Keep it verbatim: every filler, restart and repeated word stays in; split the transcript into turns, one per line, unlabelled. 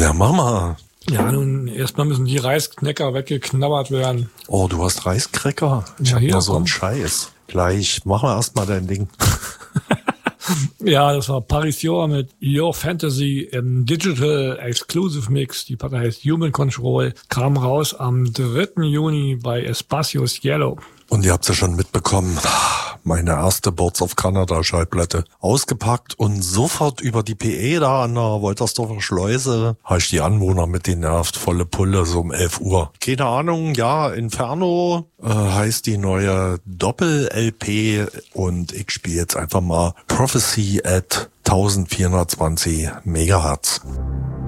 Ja, mach mal.
Ja, nun, erstmal müssen die Reisknecker weggeknabbert werden.
Oh, du hast Reiskräcker? Ich
Ja,
hab
hier,
noch so einen
komm.
Scheiß. Gleich, mach mal erstmal dein Ding.
Ja, das war Parisio mit Your Fantasy im Digital Exclusive Mix. Die Platte heißt Human Control, kam raus am dritten Juni bei Espacios Yellow.
Und ihr habt's ja schon mitbekommen, meine erste Boards of Canada Schallplatte ausgepackt und sofort über die P E da an der Woltersdorfer Schleuse habe ich die Anwohner mit den nervt, volle Pulle, so um elf Uhr. Keine Ahnung, ja, Inferno äh, heißt die neue Doppel-L P und ich spiele jetzt einfach mal Prophecy at vierzehnhundertzwanzig Megahertz.